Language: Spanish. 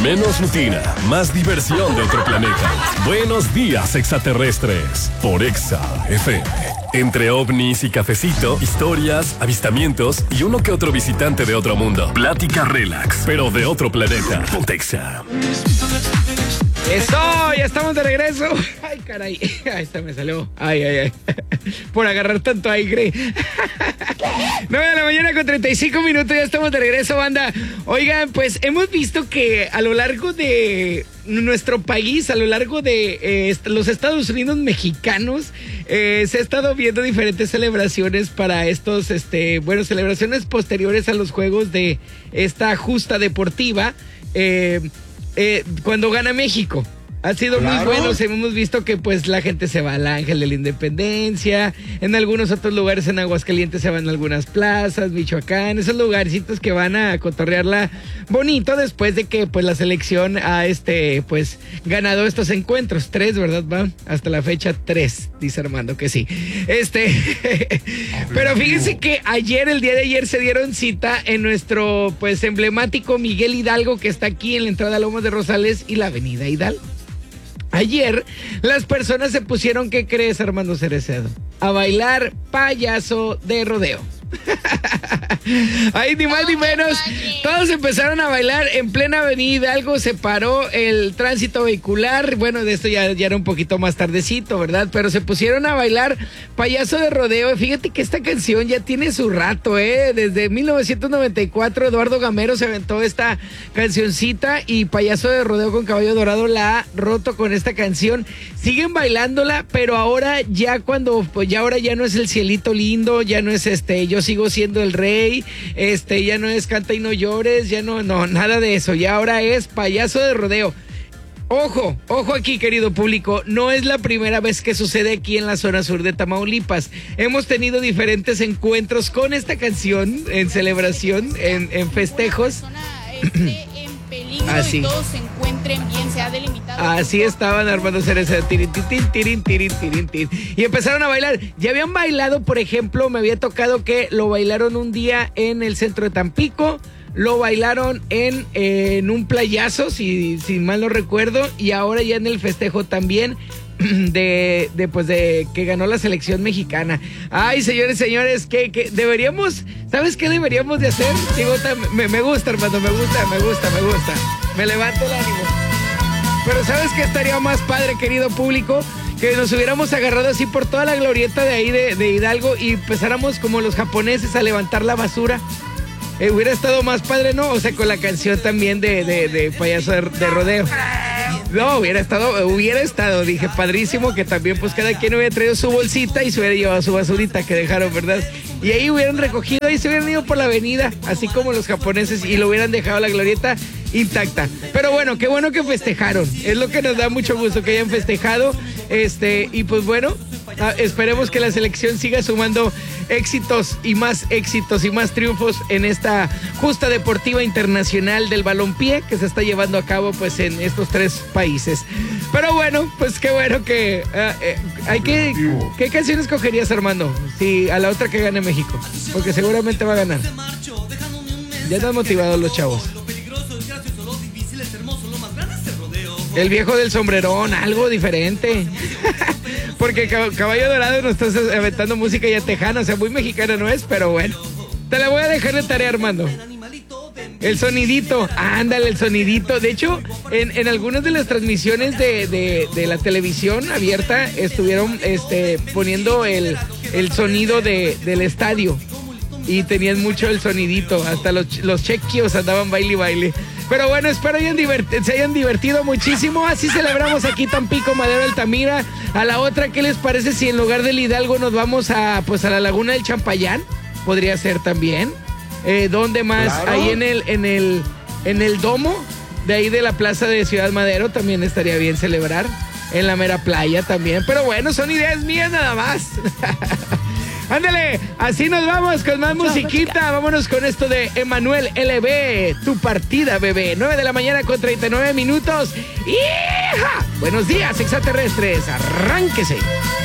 Menos rutina, más diversión de otro planeta. Buenos días, extraterrestres. Por Exa FM. Entre ovnis y cafecito, historias, avistamientos y uno que otro visitante de otro mundo. Plática relax, pero de otro planeta. Ponte Exa. ¡Eso! ¡Ya estamos de regreso! ¡Ay, caray! Ahí está, me salió. ¡Ay! Por agarrar tanto aire. 9 de la mañana con 35 minutos, ya estamos de regreso, banda. Oigan, pues hemos visto que a lo largo de nuestro país, a lo largo de los Estados Unidos mexicanos, se ha estado viendo diferentes celebraciones para estos, celebraciones posteriores a los juegos de esta justa deportiva. Cuando gana México. Ha sido muy buenos, hemos visto que pues la gente se va al Ángel de la Independencia, en algunos otros lugares en Aguascalientes se van a algunas plazas, Michoacán, esos lugarcitos que van a cotorrearla bonito después de que pues la selección ha pues ganado estos encuentros, 3, ¿verdad? Van hasta la fecha 3, dice Armando que sí. Pero fíjense que el día de ayer se dieron cita en nuestro pues emblemático Miguel Hidalgo, que está aquí en la entrada a Lomas de Rosales y la avenida Hidalgo. Ayer las personas se pusieron, ¿qué crees, Armando Cerecedo? A bailar payaso de rodeo. Ahí ni más ni menos, todos empezaron a bailar en plena avenida Hidalgo, se paró el tránsito vehicular, bueno, de esto ya era un poquito más tardecito, ¿verdad? Pero se pusieron a bailar payaso de rodeo. Fíjate que esta canción ya tiene su rato, desde 1994 Eduardo Gamero se aventó esta cancioncita y payaso de rodeo con caballo dorado la ha roto con esta canción. Siguen bailándola, pero ahora ya ahora ya no es el cielito lindo, ya no es yo sigo siendo el rey, ya no es canta y no llores, ya no, nada de eso, ya ahora es payaso de rodeo. Ojo aquí, querido público, no es la primera vez que sucede aquí en la zona sur de Tamaulipas. Hemos tenido diferentes encuentros con esta canción en celebración, en festejos. Así. Y todos se encuentren bien, se ha delimitado. Así estaban Armando Cerecedo, tirin. Y empezaron a bailar. Ya habían bailado, por ejemplo, me había tocado que lo bailaron un día en el centro de Tampico, lo bailaron en un playazo, si mal no recuerdo, y ahora ya en el festejo también de que ganó la selección mexicana. Ay, señores, que deberíamos, ¿sabes qué deberíamos de hacer? Digo, me gusta, Armando, me gusta. Me levanto el ánimo. Pero ¿sabes qué estaría más padre, querido público? Que nos hubiéramos agarrado así por toda la glorieta de ahí de Hidalgo y empezáramos como los japoneses a levantar la basura. Hubiera estado más padre, ¿no? O sea, con la canción también de payaso de rodeo. No, hubiera estado, dije, padrísimo, que también pues cada quien hubiera traído su bolsita y se hubiera llevado su basurita que dejaron, ¿verdad? Y ahí hubieran recogido y se hubieran ido por la avenida, así como los japoneses, y lo hubieran dejado la glorieta intacta. Pero bueno, qué bueno que festejaron, es lo que nos da mucho gusto que hayan festejado, y pues bueno, esperemos que la selección siga sumando éxitos y más triunfos en esta justa deportiva internacional del balompié que se está llevando a cabo pues en estos 3 países. Pero bueno, pues qué bueno que ¿qué canción escogerías, Armando? Si a la otra que gane México, porque seguramente va a ganar. Ya están motivados los chavos. El viejo del sombrerón, algo diferente. Porque Caballo Dorado nos estás aventando música ya tejana, o sea, muy mexicana no es, pero bueno. Te la voy a dejar de tarea, Armando. El sonidito, ándale, el sonidito. De hecho, en algunas de las transmisiones de la televisión abierta estuvieron poniendo el sonido del estadio. Y tenían mucho el sonidito. Hasta los chequios andaban baile. Pero bueno, espero se hayan divertido muchísimo. Así celebramos aquí Tampico, Madero, Altamira. A la otra, ¿qué les parece si en lugar del Hidalgo nos vamos a la Laguna del Champayán? Podría ser también. ¿Dónde más? Claro. Ahí en el domo de ahí de la plaza de Ciudad Madero también estaría bien celebrar. En la mera playa también. Pero bueno, son ideas mías nada más. Ándale, así nos vamos con más musiquita. Vámonos con esto de Emanuel LB, Tu Partida, bebé. 9 de la mañana con 39 minutos. ¡Hija! Buenos días, extraterrestres. Arránquese.